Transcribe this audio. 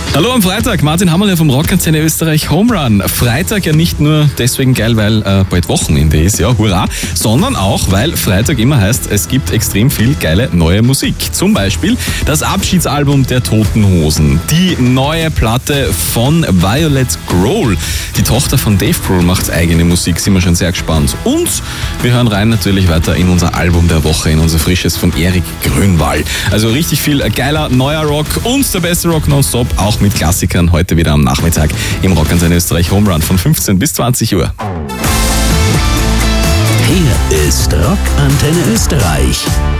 Hallo am Freitag, Martin Hammerle vom Rockantenne Österreich Home Run. Freitag ja nicht nur deswegen geil, weil bald Wochenende ist, ja, hurra, sondern auch, weil Freitag immer heißt, es gibt extrem viel geile neue Musik. Zum Beispiel das Abschiedsalbum der Toten Hosen, die neue Platte von Violet Grohl. Die Tochter von Dave Grohl macht eigene Musik, sind wir schon sehr gespannt. Und wir hören rein natürlich weiter in unser Album der Woche, in unser frisches von Erik Grönwall. Also richtig viel geiler neuer Rock und der beste Rock nonstop, auch mit Klassikern, heute wieder am Nachmittag im Rockantenne Österreich Home Run von 15 bis 20 Uhr. Hier ist Rockantenne Österreich.